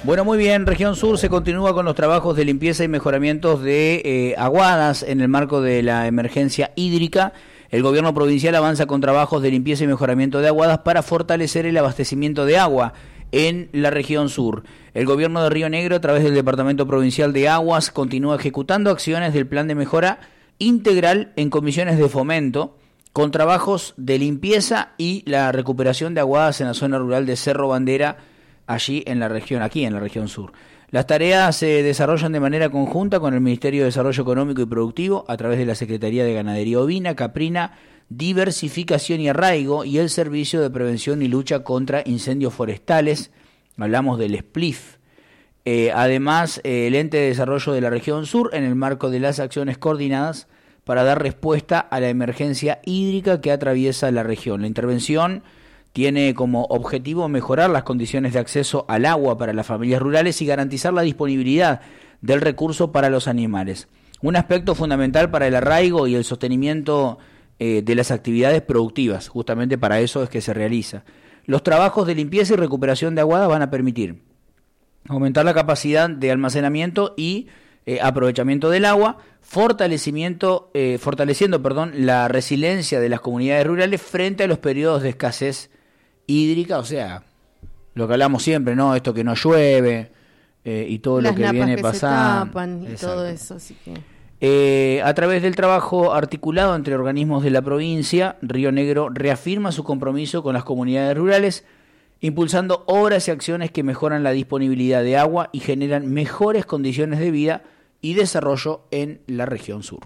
Bueno, muy bien, Región Sur se continúa con los trabajos de limpieza y mejoramientos de aguadas en el marco de la emergencia hídrica. El gobierno provincial avanza con trabajos de limpieza y mejoramiento de aguadas para fortalecer el abastecimiento de agua en la Región Sur. El gobierno de Río Negro, a través del Departamento Provincial de Aguas, continúa ejecutando acciones del plan de mejora integral en comisiones de fomento, con trabajos de limpieza y la recuperación de aguadas en la zona rural de Cerro Bandera, aquí en la Región Sur. Las tareas se desarrollan de manera conjunta con el Ministerio de Desarrollo Económico y Productivo a través de la Secretaría de Ganadería Ovina, Caprina, Diversificación y Arraigo y el Servicio de Prevención y Lucha contra Incendios Forestales. Hablamos del SPLIF. Además, el Ente de Desarrollo de la Región Sur, en el marco de las acciones coordinadas para dar respuesta a la emergencia hídrica que atraviesa la región. La intervención tiene como objetivo mejorar las condiciones de acceso al agua para las familias rurales y garantizar la disponibilidad del recurso para los animales. Un aspecto fundamental para el arraigo y el sostenimiento de las actividades productivas, justamente para eso es que se realiza. Los trabajos de limpieza y recuperación de aguadas van a permitir aumentar la capacidad de almacenamiento y aprovechamiento del agua, fortaleciendo la resiliencia de las comunidades rurales frente a los periodos de escasez hídrica, o sea, lo que hablamos siempre, ¿no? Esto que no llueve y todo lo que viene pasando. Se tapan y todo eso, así que... a través del trabajo articulado entre organismos de la provincia, Río Negro reafirma su compromiso con las comunidades rurales, impulsando obras y acciones que mejoran la disponibilidad de agua y generan mejores condiciones de vida y desarrollo en la Región Sur.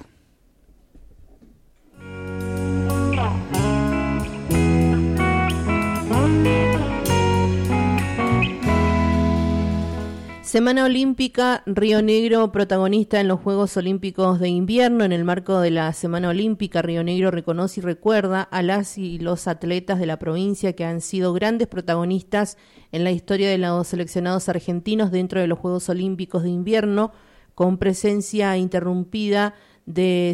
Semana Olímpica, Río Negro protagonista en los Juegos Olímpicos de Invierno. En el marco de la Semana Olímpica, Río Negro reconoce y recuerda a las y los atletas de la provincia que han sido grandes protagonistas en la historia de los seleccionados argentinos dentro de los Juegos Olímpicos de Invierno, con presencia interrumpida de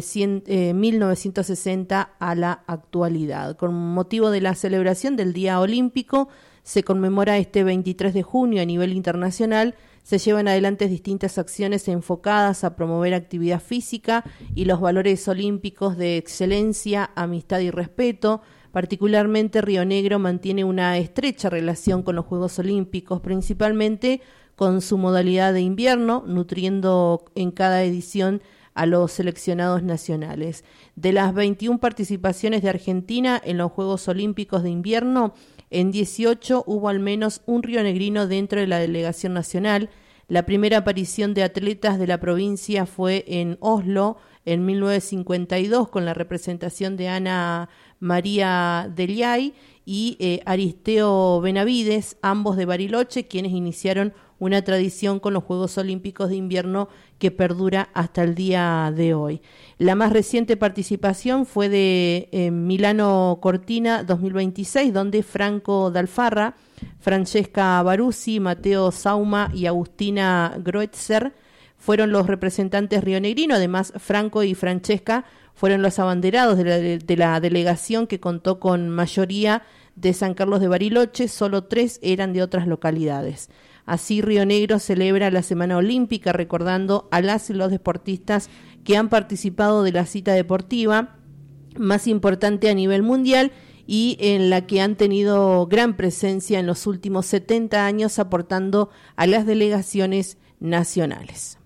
1960 a la actualidad. Con motivo de la celebración del Día Olímpico, se conmemora este 23 de junio a nivel internacional. Se llevan adelante distintas acciones enfocadas a promover actividad física y los valores olímpicos de excelencia, amistad y respeto. Particularmente, Río Negro mantiene una estrecha relación con los Juegos Olímpicos, principalmente con su modalidad de invierno, nutriendo en cada edición a los seleccionados nacionales. De las 21 participaciones de Argentina en los Juegos Olímpicos de Invierno, en 18 hubo al menos un rionegrino dentro de la delegación nacional. La primera aparición de atletas de la provincia fue en Oslo en 1952 con la representación de Ana María Deliay y Aristeo Benavides, ambos de Bariloche, quienes iniciaron una tradición con los Juegos Olímpicos de Invierno que perdura hasta el día de hoy. La más reciente participación fue de Milano Cortina 2026, donde Franco Dalfarra, Francesca Baruzzi, Mateo Sauma y Agustina Groetzer fueron los representantes rionegrinos. Además, Franco y Francesca fueron los abanderados de la delegación, que contó con mayoría de San Carlos de Bariloche, solo 3 eran de otras localidades. Así, Río Negro celebra la Semana Olímpica recordando a las y los deportistas que han participado de la cita deportiva más importante a nivel mundial y en la que han tenido gran presencia en los últimos 70 años, aportando a las delegaciones nacionales.